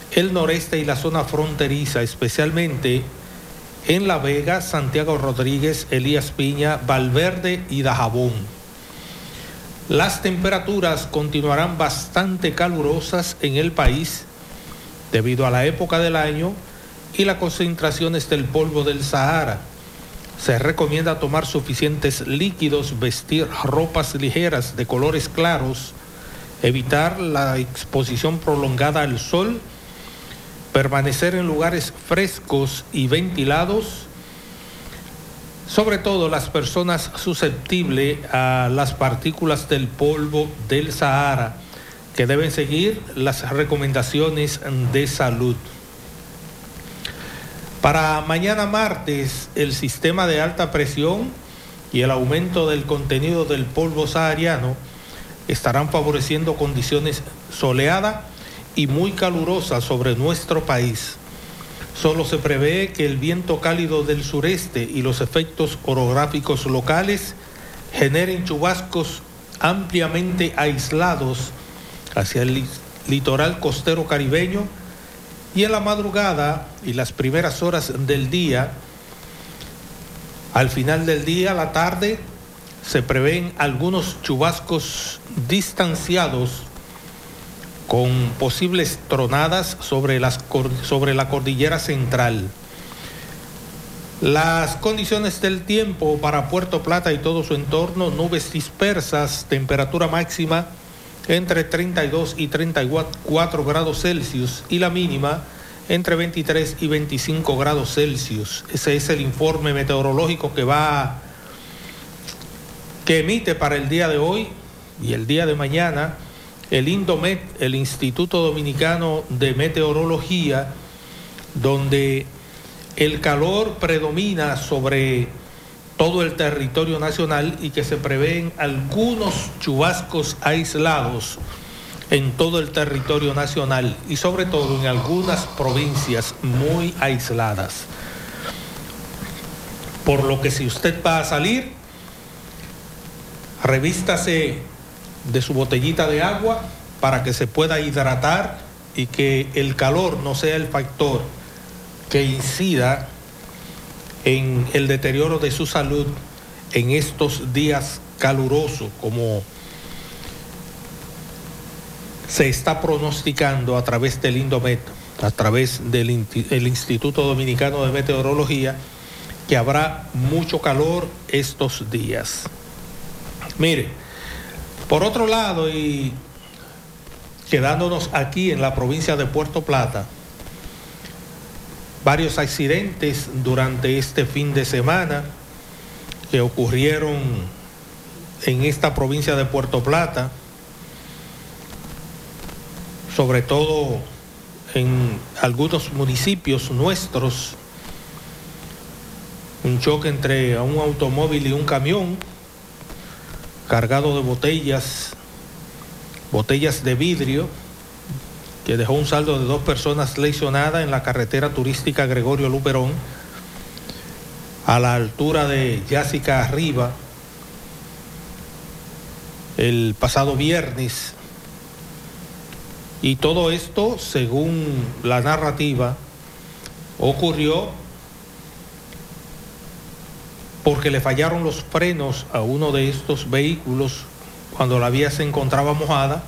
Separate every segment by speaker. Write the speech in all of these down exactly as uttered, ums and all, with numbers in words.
Speaker 1: el noreste y la zona fronteriza, especialmente en La Vega, Santiago Rodríguez, Elías Piña, Valverde y Dajabón. Las temperaturas continuarán bastante calurosas en el país debido a la época del año y las concentraciones del polvo del Sahara. Se recomienda tomar suficientes líquidos, vestir ropas ligeras de colores claros, evitar la exposición prolongada al sol, permanecer en lugares frescos y ventilados, sobre todo las personas susceptibles a las partículas del polvo del Sahara, que deben seguir las recomendaciones de salud. Para mañana martes, el sistema de alta presión y el aumento del contenido del polvo sahariano estarán favoreciendo condiciones soleadas y muy calurosas sobre nuestro país. Solo se prevé que el viento cálido del sureste y los efectos orográficos locales generen chubascos ampliamente aislados hacia el litoral costero caribeño, y en la madrugada y las primeras horas del día, al final del día, la tarde, se prevén algunos chubascos distanciados con posibles tronadas sobre, las, sobre la cordillera central. Las condiciones del tiempo para Puerto Plata y todo su entorno: nubes dispersas, temperatura máxima entre treinta y dos y treinta y cuatro grados Celsius y la mínima entre veintitrés y veinticinco grados Celsius. Ese es el informe meteorológico que va que emite para el día de hoy y el día de mañana el INDOMET, el Instituto Dominicano de Meteorología, donde el calor predomina sobre todo el territorio nacional y que se prevén algunos chubascos aislados en todo el territorio nacional y sobre todo en algunas provincias muy aisladas. Por lo que si usted va a salir, revístase de su botellita de agua para que se pueda hidratar y que el calor no sea el factor que incida en el deterioro de su salud en estos días calurosos, como se está pronosticando a través del INDOMET, a través del el Instituto Dominicano de Meteorología, que habrá mucho calor estos días. Mire, por otro lado, y quedándonos aquí en la provincia de Puerto Plata, varios accidentes durante este fin de semana que ocurrieron en esta provincia de Puerto Plata, sobre todo en algunos municipios nuestros. Un choque entre un automóvil y un camión cargado de botellas, botellas de vidrio, que dejó un saldo de dos personas lesionadas en la carretera turística Gregorio Luperón, a la altura de Yásica Arriba, el pasado viernes. Y todo esto, según la narrativa, ocurrió porque le fallaron los frenos a uno de estos vehículos cuando la vía se encontraba mojada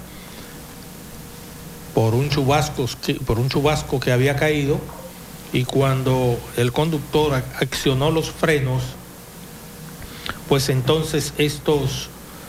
Speaker 1: por un chubasco, por un chubasco que había caído, y cuando el conductor accionó los frenos, pues entonces estos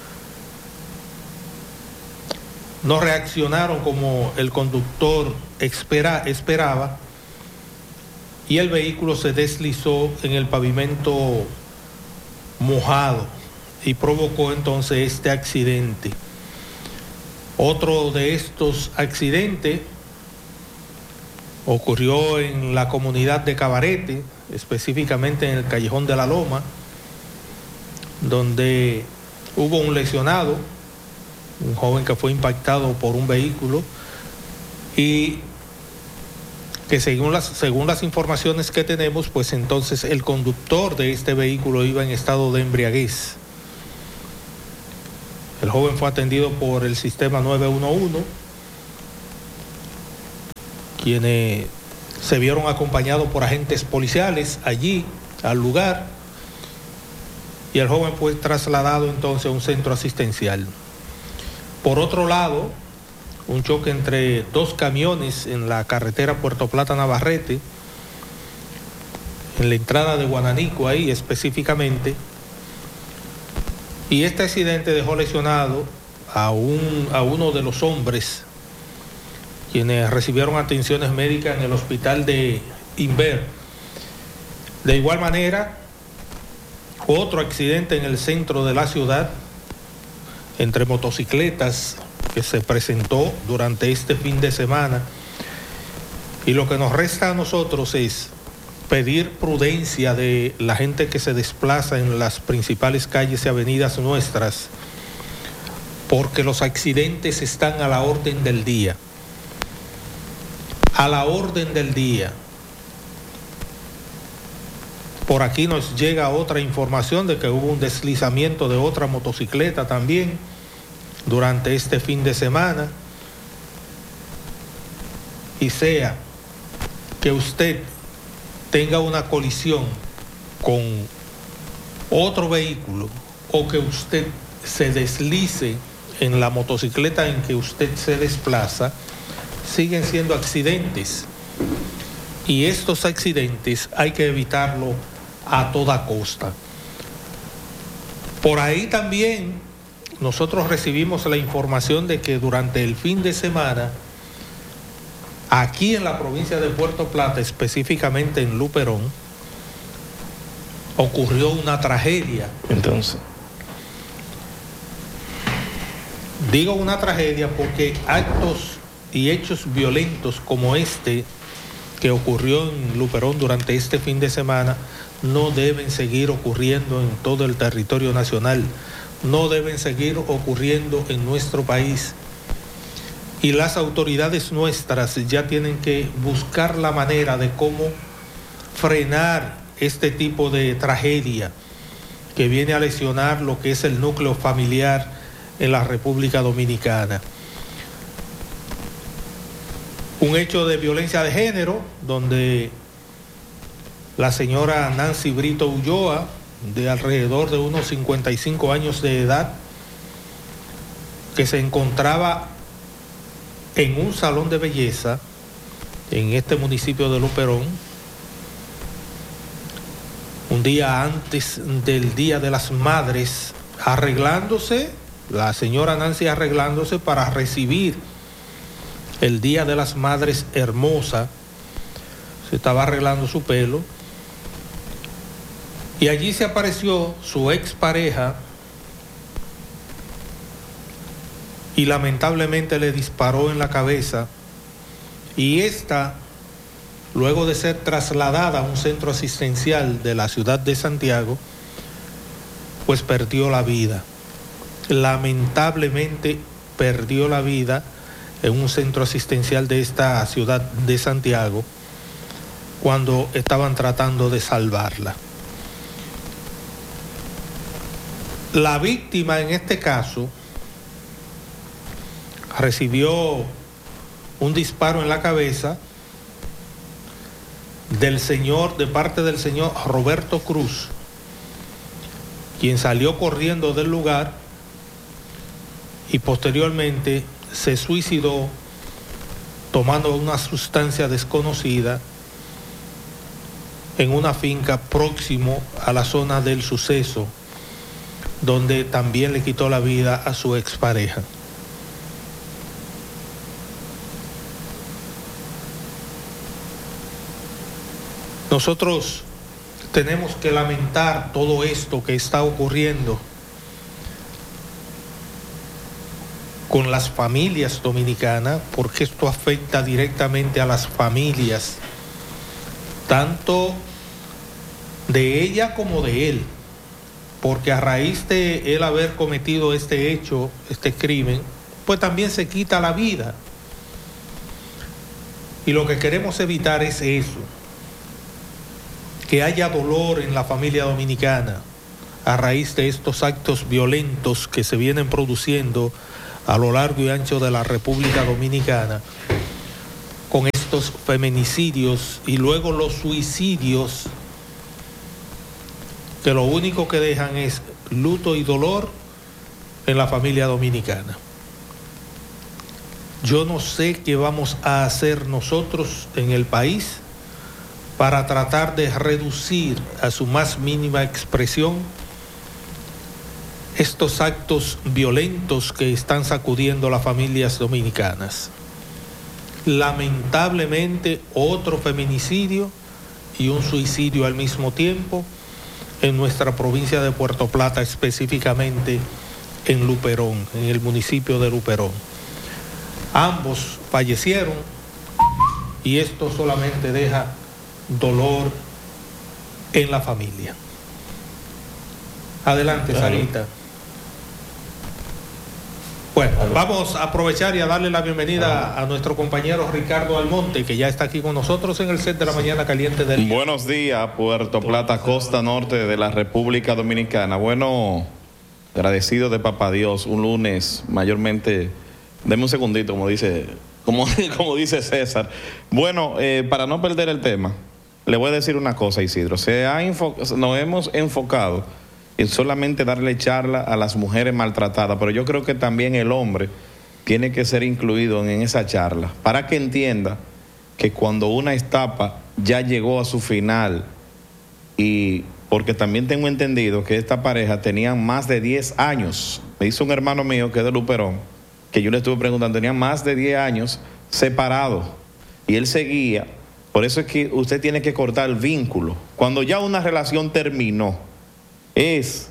Speaker 1: no reaccionaron como el conductor espera, esperaba, y el vehículo se deslizó en el pavimento mojado y provocó entonces este accidente. Otro de estos accidentes ocurrió en la comunidad de Cabarete, específicamente en el Callejón de la Loma, donde hubo un lesionado, un joven que fue impactado por un vehículo y que según las, según las informaciones que tenemos, pues entonces el conductor de este vehículo iba en estado de embriaguez. El joven fue atendido por el sistema nueve uno uno, quienes se vieron acompañados por agentes policiales allí, al lugar, y el joven fue trasladado entonces a un centro asistencial. Por otro lado, un choque entre dos camiones en la carretera Puerto Plata-Navarrete, en la entrada de Guananico, ahí específicamente, y este accidente dejó lesionado a, un, a uno de los hombres quienes recibieron atenciones médicas en el hospital de Inver. De igual manera, otro accidente en el centro de la ciudad entre motocicletas que se presentó durante este fin de semana, y lo que nos resta a nosotros es pedir prudencia de la gente que se desplaza en las principales calles y avenidas nuestras, porque los accidentes están a la orden del día, a la orden del día. Por aquí nos llega otra información de que hubo un deslizamiento de otra motocicleta también durante este fin de semana, y sea que usted tenga una colisión con otro vehículo o que usted se deslice en la motocicleta en que usted se desplaza, siguen siendo accidentes, y estos accidentes hay que evitarlo a toda costa. Por ahí también nosotros recibimos la información de que durante el fin de semana, aquí en la provincia de Puerto Plata, específicamente en Luperón, ocurrió una tragedia. Entonces, digo una tragedia porque actos y hechos violentos como este que ocurrió en Luperón durante este fin de semana no deben seguir ocurriendo en todo el territorio nacional, no deben seguir ocurriendo en nuestro país. Y las autoridades nuestras ya tienen que buscar la manera de cómo frenar este tipo de tragedia que viene a lesionar lo que es el núcleo familiar en la República Dominicana. Un hecho de violencia de género donde la señora Nancy Brito Ulloa, de alrededor de unos cincuenta y cinco años de edad, que se encontraba en un salón de belleza en este municipio de Luperón, un día antes del Día de las Madres, arreglándose, la señora Nancy arreglándose para recibir el Día de las Madres hermosa, se estaba arreglando su pelo, y allí se apareció su expareja y lamentablemente le disparó en la cabeza, y esta, luego de ser trasladada a un centro asistencial de la ciudad de Santiago, pues perdió la vida. Lamentablemente perdió la vida en un centro asistencial de esta ciudad de Santiago cuando estaban tratando de salvarla. La víctima en este caso recibió un disparo en la cabeza del señor, de parte del señor Roberto Cruz, quien salió corriendo del lugar y posteriormente se suicidó tomando una sustancia desconocida en una finca próximo a la zona del suceso, donde también le quitó la vida a su expareja. Nosotros tenemos que lamentar todo esto que está ocurriendo con las familias dominicanas, porque esto afecta directamente a las familias, tanto de ella como de él, porque a raíz de él haber cometido este hecho, este crimen, pues también se quita la vida. Y lo que queremos evitar es eso, que haya dolor en la familia dominicana a raíz de estos actos violentos que se vienen produciendo a lo largo y ancho de la República Dominicana, con estos estos feminicidios y luego los suicidios, que lo único que dejan es luto y dolor en la familia dominicana. Yo no sé qué vamos a hacer nosotros en el país para tratar de reducir a su más mínima expresión estos actos violentos que están sacudiendo las familias dominicanas. Lamentablemente, otro feminicidio y un suicidio al mismo tiempo en nuestra provincia de Puerto Plata, específicamente en Luperón, en el municipio de Luperón. Ambos fallecieron y esto solamente deja dolor en la familia. Adelante, Sarita. Bueno, vamos a aprovechar y a darle la bienvenida a nuestro compañero Ricardo Almonte, que ya está aquí con nosotros en el set de la mañana caliente del día.
Speaker 2: Buenos días, Puerto Plata, costa norte de la República Dominicana. Bueno, agradecido de papá Dios, un lunes mayormente, deme un segundito, como dice, como, como dice César. Bueno, eh, para no perder el tema, le voy a decir una cosa, Isidro. Se ha enfo- nos hemos enfocado en solamente darle charla a las mujeres maltratadas, pero yo creo que también el hombre tiene que ser incluido en esa charla para que entienda que cuando una etapa ya llegó a su final, y porque también tengo entendido que esta pareja tenían más de diez años, me dice un hermano mío que es de Luperón, que yo le estuve preguntando, tenían más de diez años separados y él seguía. Por eso es que usted tiene que cortar el vínculo. Cuando ya una relación terminó, es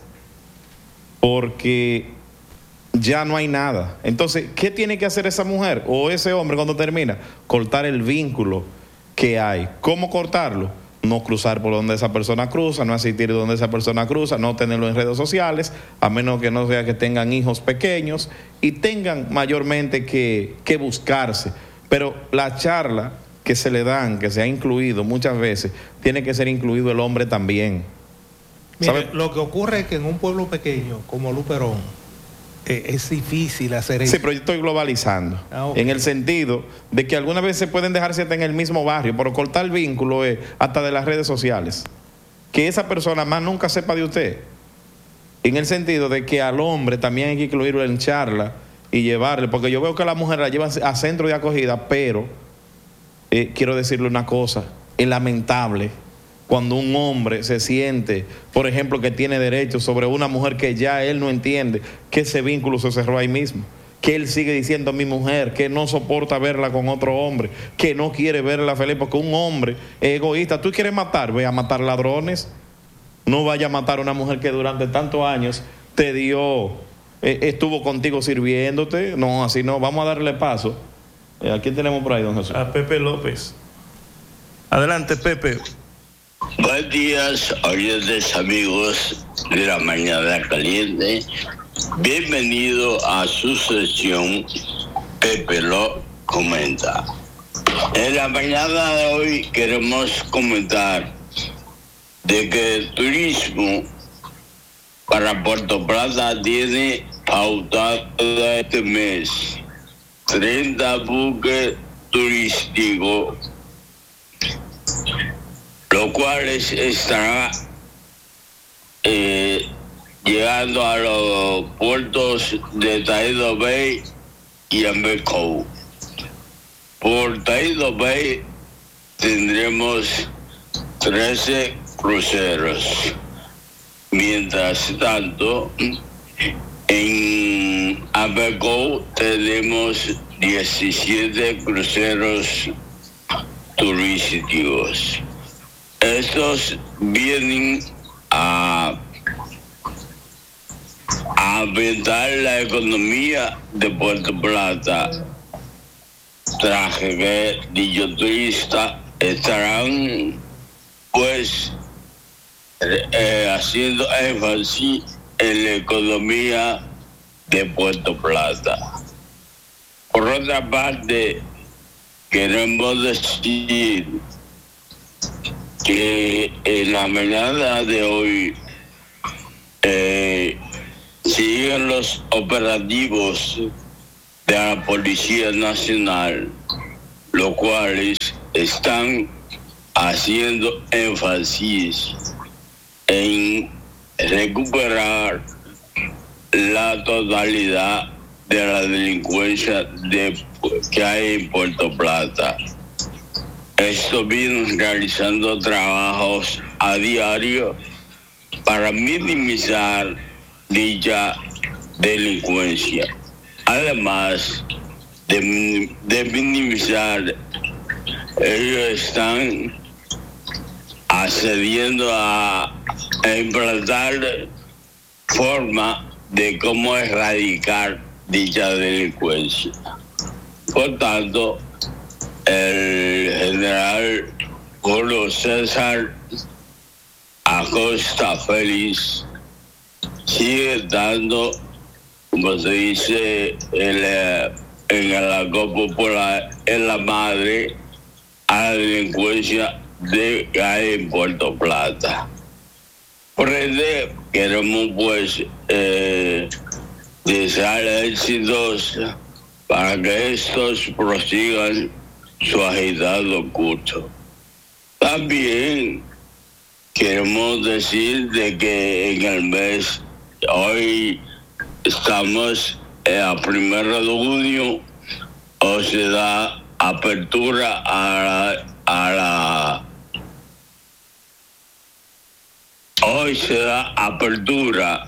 Speaker 2: porque ya no hay nada. Entonces, ¿qué tiene que hacer esa mujer o ese hombre cuando termina? Cortar el vínculo que hay. ¿Cómo cortarlo? No cruzar por donde esa persona cruza, no asistir donde esa persona cruza, no tenerlo en redes sociales, a menos que no sea que tengan hijos pequeños y tengan mayormente que, que buscarse. Pero la charla que se le dan, que se ha incluido muchas veces, tiene que ser incluido el hombre también.
Speaker 1: Mire, lo que ocurre es que en un pueblo pequeño como Luperón eh, es difícil hacer eso.
Speaker 2: Sí, pero yo estoy globalizando, ah, okay. En el sentido de que algunas veces pueden dejarse en el mismo barrio, pero cortar el vínculo eh, hasta de las redes sociales. Que esa persona más nunca sepa de usted. En el sentido de que al hombre también hay que incluirlo en charla y llevarle, porque yo veo que la mujer la llevan a centro de acogida, pero eh, quiero decirle una cosa, es lamentable cuando un hombre se siente, por ejemplo, que tiene derechos sobre una mujer que ya él no entiende, que ese vínculo se cerró ahí mismo, que él sigue diciendo a mi mujer que no soporta verla con otro hombre, que no quiere verla feliz, porque un hombre es egoísta. ¿Tú quieres matar? Ve a matar ladrones. No vaya a matar a una mujer que durante tantos años te dio, eh, estuvo contigo sirviéndote. No, así no. Vamos a darle paso. Eh, ¿A quién tenemos por ahí, don Jesús?
Speaker 3: A Pepe López. Adelante, Pepe.
Speaker 4: Buenos días, oyentes amigos de la mañana caliente. Bienvenido a su sesión Pepe lo comenta. En la mañana de hoy queremos comentar de que el turismo para Puerto Plata tiene pautado este mes treinta buques turísticos, los cuales estarán eh, llegando a los puertos de Taído Bay y Amber Cove. Por Taído Bay tendremos trece cruceros. Mientras tanto, en Amber Cove tenemos diecisiete cruceros turísticos. Estos vienen a, a aumentar la economía de Puerto Plata, tras que dichos turistas estarán pues eh, haciendo énfasis en la economía de Puerto Plata. Por otra parte, queremos decir que en la mañana de hoy eh, siguen los operativos de la Policía Nacional, los cuales están haciendo énfasis en recuperar la totalidad de la delincuencia de, que hay en Puerto Plata. Esto viene realizando trabajos a diario para minimizar dicha delincuencia. Además de, de minimizar, ellos están accediendo a, a implantar forma de cómo erradicar dicha delincuencia. Por tanto, el general Julio César Acosta Félix sigue dando, como se dice en, en el argot popular, en la madre a la delincuencia de que hay en Puerto Plata. Por ende, queremos pues eh, desear éxitos para que estos prosigan su agitado curso. También queremos decir de que en el mes, hoy estamos a primero de junio, o se da apertura a la, a la hoy se da apertura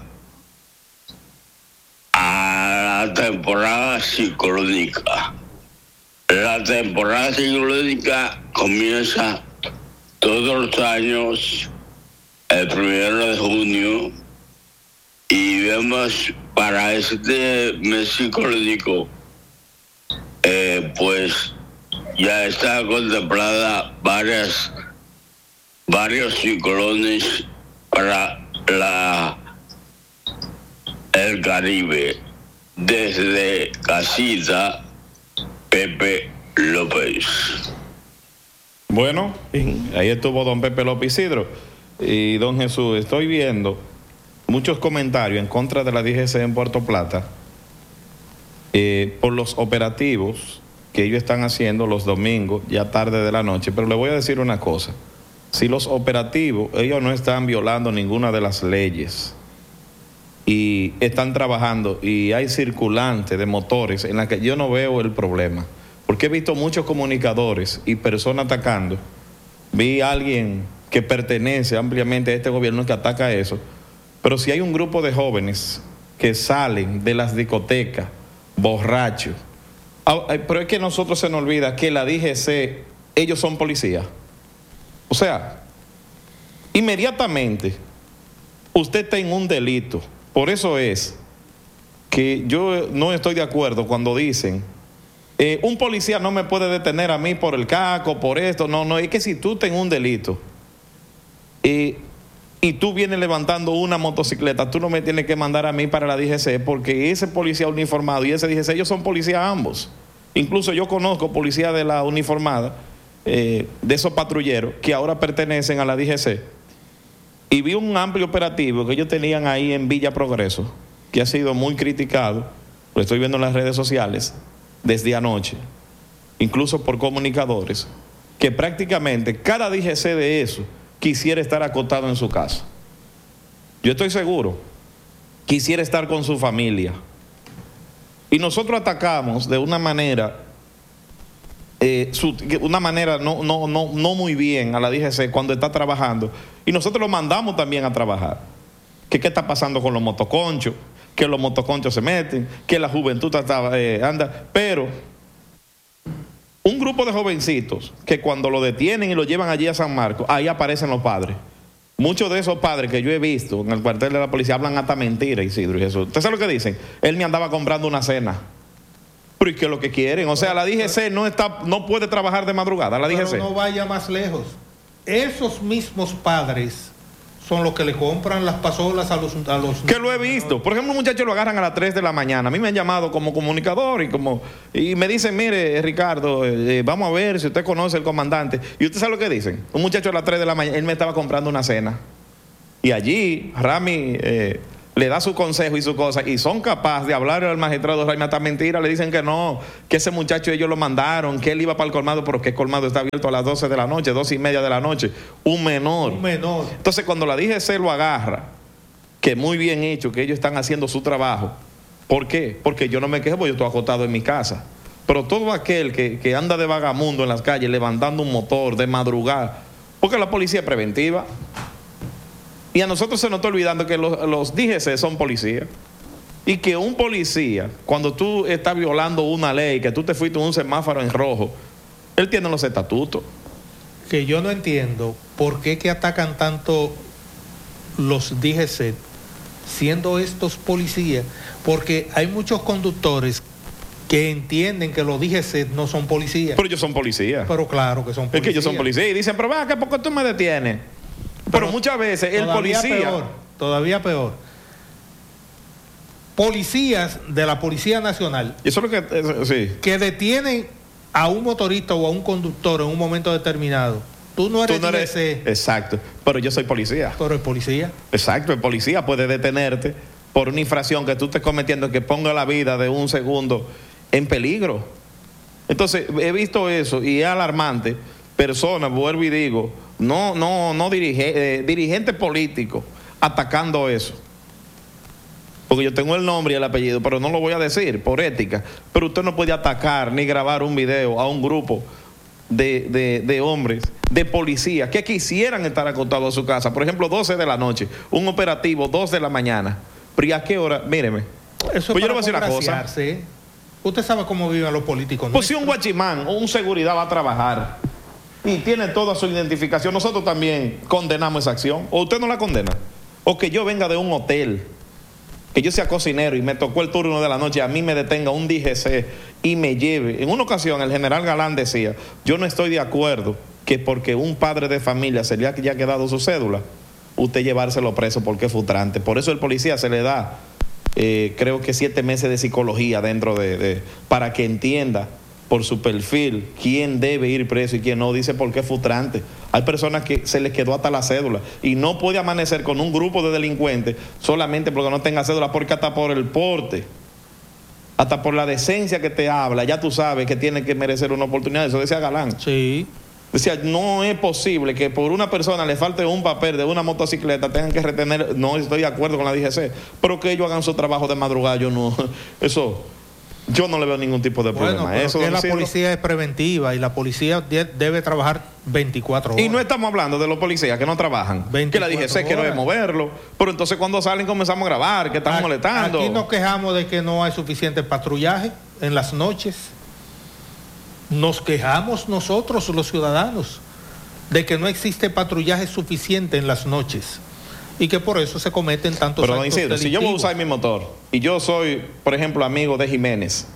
Speaker 4: a la temporada ciclónica. La temporada ciclónica comienza todos los años el primero de junio y vemos para este mes ciclónico eh, pues ya está contemplada varias varios ciclones para la el Caribe, desde Casita Pepe López.
Speaker 2: Bueno, ahí estuvo don Pepe López Isidro. Y don Jesús, estoy viendo muchos comentarios en contra de la D G C en Puerto Plata eh, por los operativos que ellos están haciendo los domingos, ya tarde de la noche. Pero le voy a decir una cosa. Si los operativos, ellos no están violando ninguna de las leyes y están trabajando y hay circulantes de motores en la que yo no veo el problema. Porque he visto muchos comunicadores y personas atacando. Vi a alguien que pertenece ampliamente a este gobierno que ataca eso. Pero si hay un grupo de jóvenes que salen de las discotecas borrachos, pero es que a nosotros se nos olvida que la D G C, ellos son policías. O sea, inmediatamente usted está en un delito. Por eso es que yo no estoy de acuerdo cuando dicen eh, un policía no me puede detener a mí por el caco, por esto. No, no, es que si tú estás en un delito eh, y tú vienes levantando una motocicleta, tú no me tienes que mandar a mí para la D G C, porque ese policía uniformado y ese D G C, ellos son policías ambos. Incluso yo conozco policías de la uniformada, Eh, de esos patrulleros que ahora pertenecen a la D G C, y vi un amplio operativo que ellos tenían ahí en Villa Progreso, que ha sido muy criticado, lo estoy viendo en las redes sociales desde anoche, incluso por comunicadores, que prácticamente cada D G C de eso quisiera estar acostado en su casa. Yo estoy seguro, quisiera estar con su familia, y nosotros atacamos de una manera Eh, su, una manera no, no, no, no muy bien a la D G C cuando está trabajando, y nosotros lo mandamos también a trabajar. ¿Qué, qué está pasando con los motoconchos? Que los motoconchos se meten, que la juventud está, eh, anda, pero un grupo de jovencitos que cuando lo detienen y lo llevan allí a San Marcos, ahí aparecen los padres. Muchos de esos padres que yo he visto en el cuartel de la policía hablan hasta mentiras, Isidro y Jesús. ¿Usted sabe lo que dicen? Él me andaba comprando una cena. ¿Y qué es lo que quieren? O sea, la D G C no está, no puede trabajar de madrugada, la D G C.
Speaker 1: Pero no vaya más lejos. Esos mismos padres son los que le compran las pasolas a los... A los
Speaker 2: que lo he visto. Por ejemplo, un muchacho lo agarran a las tres de la mañana. A mí me han llamado como comunicador y como y me dicen, mire, Ricardo, eh, vamos a ver si usted conoce al comandante. ¿Y usted sabe lo que dicen? Un muchacho a las tres de la mañana, él me estaba comprando una cena. Y allí, Rami, eh, le da su consejo y su cosa, y son capaces de hablar al magistrado Raimi hasta mentira, le dicen que no, que ese muchacho ellos lo mandaron, que él iba para el colmado, pero que el colmado está abierto a las doce de la noche, doce y media de la noche, un menor.
Speaker 1: Un menor.
Speaker 2: Entonces cuando la D G C lo agarra, que muy bien hecho, que ellos están haciendo su trabajo, ¿por qué? Porque yo no me quejo, porque yo estoy acostado en mi casa, pero todo aquel que, que anda de vagamundo en las calles, levantando un motor, de madrugada, porque la policía es preventiva. Y a nosotros se nos está olvidando que los, los D G C son policías. Y que un policía, cuando tú estás violando una ley, que tú te fuiste en un semáforo en rojo, él tiene los estatutos.
Speaker 1: Que yo no entiendo por qué que atacan tanto los D G C, siendo estos policías, porque hay muchos conductores que entienden que los D G C no son policías.
Speaker 2: Pero ellos son policías.
Speaker 1: Pero claro que son policías.
Speaker 2: Es que ellos son policías. Y dicen, pero vea, ¿qué poco tú me detienes? Pero, pero muchas veces el policía...
Speaker 1: Peor, todavía peor. Policías de la Policía Nacional...
Speaker 2: Eso es lo que... Eso, sí.
Speaker 1: Que detienen a un motorista o a un conductor en un momento determinado. Tú no eres,
Speaker 2: Tú no eres
Speaker 1: D G C.
Speaker 2: Exacto. Pero yo soy policía.
Speaker 1: Pero el policía.
Speaker 2: Exacto. El policía puede detenerte por una infracción que tú estés cometiendo que ponga la vida de un segundo en peligro. Entonces, he visto eso y es alarmante. Personas, vuelvo y digo... No, no, no dirige, eh, dirigente político atacando eso. Porque yo tengo el nombre y el apellido, pero no lo voy a decir por ética. Pero usted no puede atacar ni grabar un video a un grupo de, de, de hombres, de policías que quisieran estar acostados a su casa. Por ejemplo, doce de la noche, un operativo, dos de la mañana. Pero ¿y a qué hora? Míreme.
Speaker 1: Eso pues yo le voy a decir una cosa. Usted sabe cómo viven los políticos.
Speaker 2: Pues si un guachimán o un seguridad va a trabajar y tiene toda su identificación, nosotros también condenamos esa acción. ¿O usted no la condena? O que yo venga de un hotel, que yo sea cocinero y me tocó el turno de la noche, a mí me detenga un D G C y me lleve. En una ocasión el general Galán decía, yo no estoy de acuerdo que porque un padre de familia se le haya quedado su cédula, usted llevárselo preso porque es frustrante. Por eso el policía se le da, eh, creo que siete meses de psicología dentro de, de, para que entienda por su perfil quién debe ir preso y quién no. Dice porque es frustrante. Hay personas que se les quedó hasta la cédula y no puede amanecer con un grupo de delincuentes solamente porque no tenga cédula, porque hasta por el porte, hasta por la decencia que te habla, ya tú sabes que tiene que merecer una oportunidad. Eso decía Galán.
Speaker 1: Sí.
Speaker 2: Decía, no es posible que por una persona le falte un papel de una motocicleta, tengan que retener. No estoy de acuerdo con la D G C, pero que ellos hagan su trabajo de madrugada, yo no, eso, yo no le veo ningún tipo de
Speaker 1: bueno,
Speaker 2: problema.
Speaker 1: Pero
Speaker 2: eso
Speaker 1: que
Speaker 2: no
Speaker 1: la
Speaker 2: sirve.
Speaker 1: Policía es preventiva y la policía de, debe trabajar veinticuatro horas.
Speaker 2: Y no estamos hablando de los policías que no trabajan, que la D G C quiere moverlo, pero entonces cuando salen comenzamos a grabar, que están
Speaker 1: aquí,
Speaker 2: molestando.
Speaker 1: Aquí nos quejamos de que no hay suficiente patrullaje en las noches. Nos quejamos nosotros los ciudadanos de que no existe patrullaje suficiente en las noches y que por eso se cometen tantos
Speaker 2: Pero,
Speaker 1: actos
Speaker 2: Isidro, si yo voy a usar mi motor y yo soy, por ejemplo, amigo de Jiménez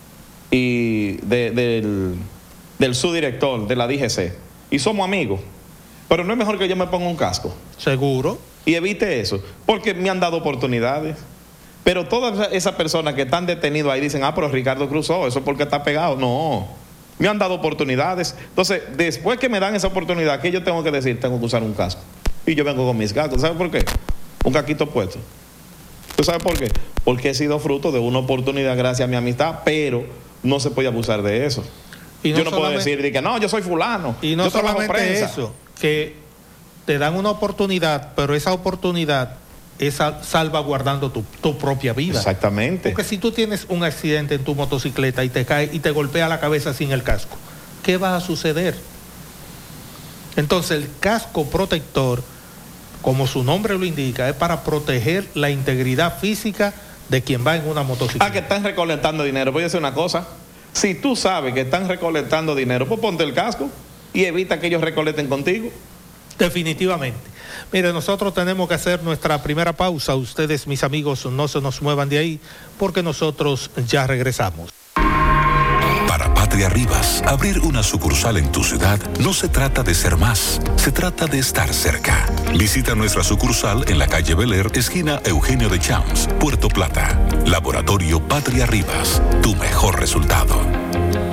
Speaker 2: y de, del, del subdirector de la D G C y somos amigos, pero no es mejor que yo me ponga un casco.
Speaker 1: Seguro.
Speaker 2: Y evite eso, porque me han dado oportunidades. Pero todas esas personas que están detenidos ahí dicen, ah, pero Ricardo cruzó, eso es porque está pegado. No, me han dado oportunidades. Entonces, después que me dan esa oportunidad, ¿qué yo tengo que decir? Tengo que usar un casco. Y yo vengo con mis cascos. ¿Sabes por qué? Un casquito puesto. ¿Tú sabes por qué? Porque he sido fruto de una oportunidad gracias a mi amistad, pero no se puede abusar de eso. Y no yo no puedo decir de que no, yo soy fulano.
Speaker 1: Y no
Speaker 2: yo
Speaker 1: solamente eso, que te dan una oportunidad, pero esa oportunidad es salvaguardando tu, tu propia vida.
Speaker 2: Exactamente.
Speaker 1: Porque si tú tienes un accidente en tu motocicleta y te cae y te golpea la cabeza sin el casco, ¿qué va a suceder? Entonces el casco protector, como su nombre lo indica, es para proteger la integridad física de quien va en una motocicleta.
Speaker 2: Ah, que están recolectando dinero. Voy a decir una cosa. Si tú sabes que están recolectando dinero, pues ponte el casco y evita que ellos recolecten contigo.
Speaker 1: Definitivamente. Mire, nosotros tenemos que hacer nuestra primera pausa. Ustedes, mis amigos, no se nos muevan de ahí porque nosotros ya regresamos.
Speaker 5: Para Patria Rivas, abrir una sucursal en tu ciudad no se trata de ser más, se trata de estar cerca. Visita nuestra sucursal en la calle Bel Air, esquina Eugenio de Champs, Puerto Plata. Laboratorio Patria Rivas, tu mejor resultado.